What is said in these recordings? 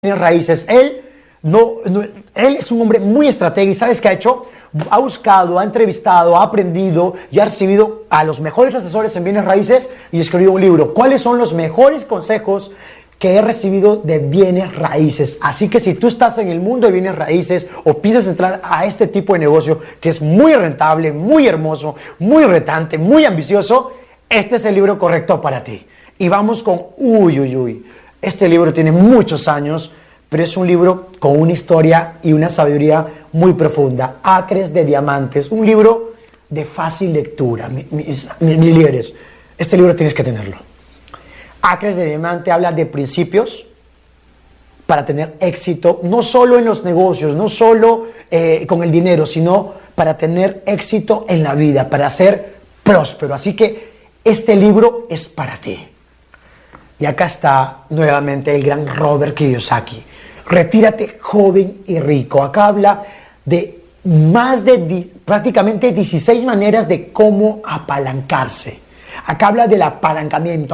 raíces. Él es un hombre muy estratega y ¿sabes qué ha hecho? Ha buscado, ha entrevistado, ha aprendido y ha recibido a los mejores asesores en bienes raíces y escribió un libro. ¿Cuáles son los mejores consejos que he recibido de bienes raíces? Así que si tú estás en el mundo de bienes raíces o piensas entrar a este tipo de negocio que es muy rentable, muy hermoso, muy retante, muy ambicioso, este es el libro correcto para ti. Y vamos con Este libro tiene muchos años, pero es un libro con una historia y una sabiduría muy profunda. Acres de Diamantes, un libro de fácil lectura. Mis líderes, este libro tienes que tenerlo. Acres de Diamante habla de principios para tener éxito, no solo en los negocios, no solo con el dinero, sino para tener éxito en la vida, para ser próspero. Así que este libro es para ti. Y acá está nuevamente el gran Robert Kiyosaki. Retírate joven y rico. Acá habla de prácticamente 16 maneras de cómo apalancarse. Acá habla del apalancamiento.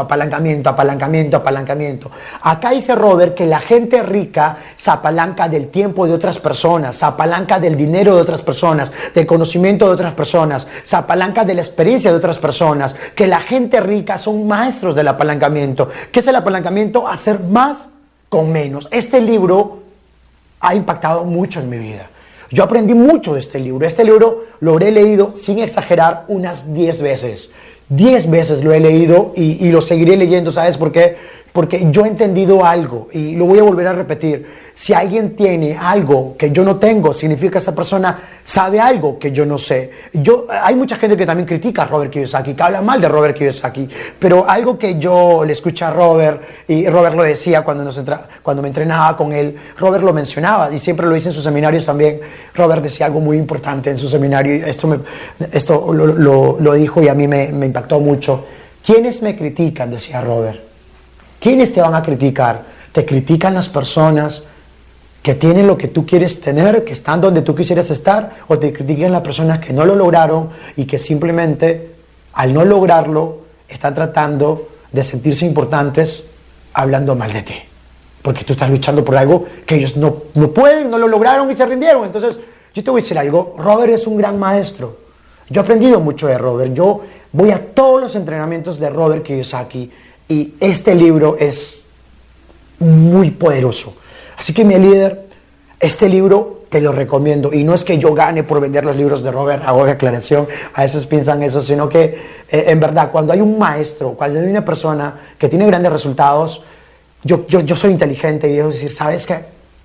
Acá dice Robert que la gente rica se apalanca del tiempo de otras personas, se apalanca del dinero de otras personas, del conocimiento de otras personas, se apalanca de la experiencia de otras personas, que la gente rica son maestros del apalancamiento. ¿Qué es el apalancamiento? Hacer más con menos. Este libro ha impactado mucho en mi vida. Yo aprendí mucho de este libro. Este libro lo habré leído, sin exagerar, unas 10 veces. 10 veces lo he leído y lo seguiré leyendo. ¿Sabes por qué? Porque yo he entendido algo y lo voy a volver a repetir. Si alguien tiene algo que yo no tengo, significa que esa persona sabe algo que yo no sé. Hay mucha gente que también critica a Robert Kiyosaki, que habla mal de Robert Kiyosaki, pero algo que yo le escuché a Robert, y Robert lo decía cuando me entrenaba con él, Robert lo mencionaba y siempre lo dice en sus seminarios también. Robert decía algo muy importante en su seminario y esto lo dijo y a mí me impactó mucho. ¿Quiénes me critican?, decía Robert. ¿Quiénes te van a criticar? Te critican las personas que tienen lo que tú quieres tener, que están donde tú quisieras estar, o te critican las personas que no lo lograron y que simplemente al no lograrlo están tratando de sentirse importantes hablando mal de ti, porque tú estás luchando por algo que ellos no pueden, no lo lograron y se rindieron. Entonces yo te voy a decir algo. Robert es un gran maestro. Yo he aprendido mucho de Robert. Yo voy a todos los entrenamientos de Robert Kiyosaki y este libro es muy poderoso. Así que, mi líder, este libro te lo recomiendo. Y no es que yo gane por vender los libros de Robert, hago aclaración, a veces piensan eso, sino que en verdad, cuando hay un maestro, cuando hay una persona que tiene grandes resultados, yo soy inteligente y debo decir, ¿sabes qué?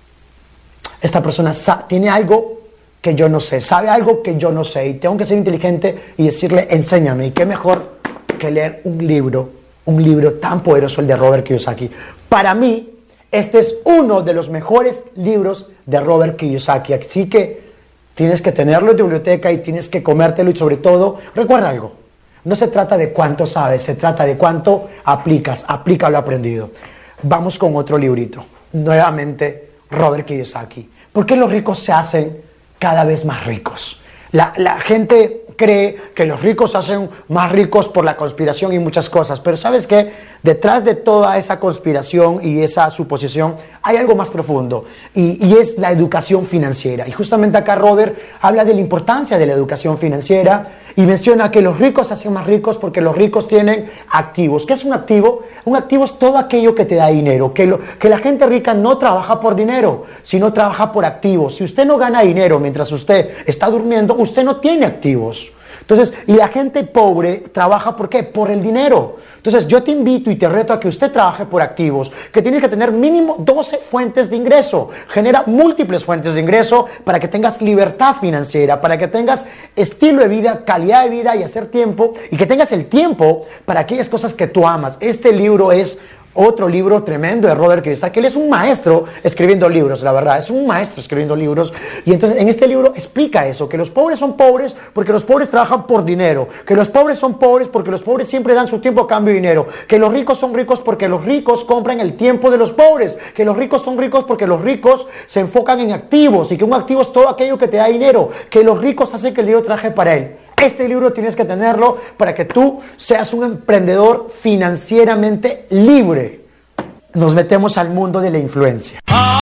Esta persona tiene algo que yo no sé, sabe algo que yo no sé, y tengo que ser inteligente y decirle, enséñame. Y qué mejor que leer un libro tan poderoso, el de Robert Kiyosaki. Para mí, este es uno de los mejores libros de Robert Kiyosaki. Así que tienes que tenerlo en tu biblioteca y tienes que comértelo. Y sobre todo, recuerda algo. No se trata de cuánto sabes, se trata de cuánto aplicas. Aplica lo aprendido. Vamos con otro librito. Nuevamente, Robert Kiyosaki. ¿Por qué los ricos se hacen cada vez más ricos? La gente cree que los ricos se hacen más ricos por la conspiración y muchas cosas, pero ¿sabes qué? Detrás de toda esa conspiración y esa suposición hay algo más profundo y es la educación financiera. Y justamente acá Robert habla de la importancia de la educación financiera y menciona que los ricos se hacen más ricos porque los ricos tienen activos. ¿Qué es un activo? Un activo es todo aquello que te da dinero, que la gente rica no trabaja por dinero, sino trabaja por activos. Si usted no gana dinero mientras usted está durmiendo, usted no tiene activos. Entonces, y la gente pobre trabaja ¿por qué? Por el dinero. Entonces, yo te invito y te reto a que usted trabaje por activos, que tienes que tener mínimo 12 fuentes de ingreso. Genera múltiples fuentes de ingreso para que tengas libertad financiera, para que tengas estilo de vida, calidad de vida y hacer tiempo, y que tengas el tiempo para aquellas cosas que tú amas. Este libro es otro libro tremendo de Robert Kiyosaki. Él es un maestro escribiendo libros, la verdad, es un maestro escribiendo libros. Y entonces en este libro explica eso, que los pobres son pobres porque los pobres trabajan por dinero, que los pobres son pobres porque los pobres siempre dan su tiempo a cambio de dinero, que los ricos son ricos porque los ricos compran el tiempo de los pobres, que los ricos son ricos porque los ricos se enfocan en activos y que un activo es todo aquello que te da dinero, que los ricos hacen que el dinero trabaje para él. Este libro tienes que tenerlo para que tú seas un emprendedor financieramente libre. Nos metemos al mundo de la influencia.